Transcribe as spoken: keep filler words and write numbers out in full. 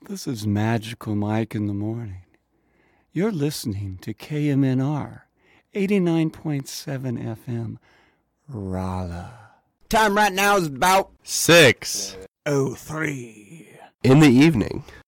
This is Magical Mike in the morning. You're listening to K M N R eighty-nine point seven F M, Raleigh. Time right now is about six oh three in the evening.